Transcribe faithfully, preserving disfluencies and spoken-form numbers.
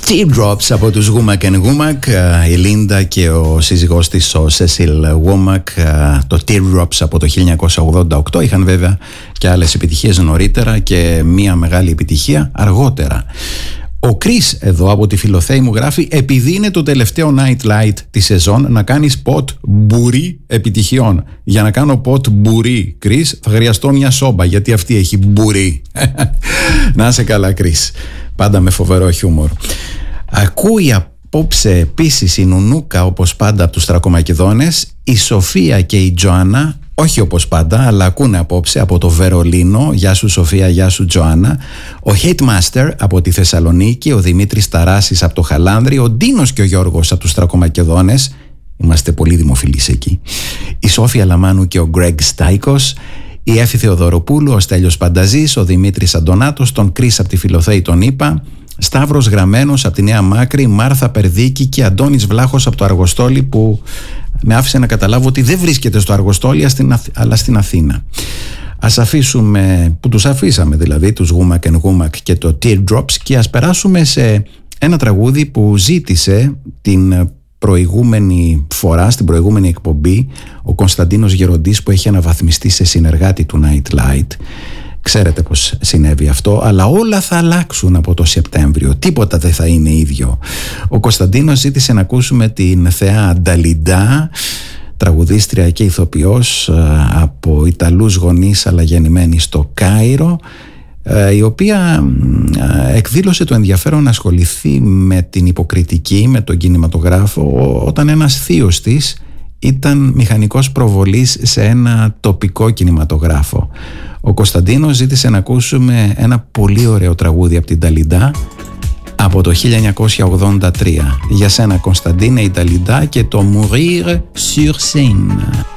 Teardrops από τους Womack and Womack, η Λίντα και ο σύζυγός της ο Cecil Womack. Το Teardrops από το χίλια εννιακόσια ογδόντα οκτώ. Είχαν βέβαια και άλλες επιτυχίες νωρίτερα και μία μεγάλη επιτυχία αργότερα. Ο Chris εδώ από τη Φιλοθέη μου γράφει: επειδή είναι το τελευταίο Night Light τη σεζόν, να κάνεις ποτ μπουρί επιτυχιών. Για να κάνω ποτ μπουρί, Chris, θα χρειαστώ μια σόμπα, γιατί αυτή έχει μπουρί. Να είσαι καλά, Chris. Πάντα με φοβερό χιούμορ. Ακούει απόψε επίσης η Νουνούκα, όπως πάντα, από τους Θρακομακεδόνες, η Σοφία και η Τζοάννα. Όχι όπως πάντα, αλλά ακούνε απόψε από το Βερολίνο. Γεια σου Σοφία, γεια σου Τζοάννα. Ο Hitmaster από τη Θεσσαλονίκη, ο Δημήτρης Ταράσης από το Χαλάνδρι, ο Ντίνος και ο Γιώργος από τους Θρακομακεδόνες. Είμαστε πολύ δημοφιλείς εκεί. Η Σόφια Λαμάνου και ο Γκρέγκ Στάικος. Η Έφη Θεοδωροπούλου, ο Στέλιος Πανταζής, ο Δημήτρης Αντωνάτος, τον Κρίς από τη Φιλοθέη τον είπα, Σταύρος Γραμμένος από τη Νέα Μάκρη, Μάρθα Περδίκη και Αντώνης Βλάχος από το Αργοστόλι, που με άφησε να καταλάβω ότι δεν βρίσκεται στο Αργοστόλι αλλά στην Αθήνα. Ας αφήσουμε, που τους αφήσαμε δηλαδή, τους Womack and Womack και το Teardrops, και ας περάσουμε σε ένα τραγούδι που ζήτησε την προηγούμενη φορά, στην προηγούμενη εκπομπή, ο Κωνσταντίνος Γεροντής, που έχει αναβαθμιστεί σε συνεργάτη του Night Light. Ξέρετε πως συνέβη αυτό, αλλά όλα θα αλλάξουν από το Σεπτέμβριο. Τίποτα δεν θα είναι ίδιο. Ο Κωνσταντίνος ζήτησε να ακούσουμε την θεά Νταλιντά, τραγουδίστρια και ηθοποιός από Ιταλούς γονείς αλλά γεννημένη στο Κάιρο, η οποία εκδήλωσε το ενδιαφέρον να ασχοληθεί με την υποκριτική, με τον κινηματογράφο, όταν ένας θείος της ήταν μηχανικός προβολής σε ένα τοπικό κινηματογράφο. Ο Κωνσταντίνος ζήτησε να ακούσουμε ένα πολύ ωραίο τραγούδι από την Νταλιντά από το χίλια εννιακόσια ογδόντα τρία. Για σένα Κωνσταντίνε, η Νταλιντά και το Mourir sur scène.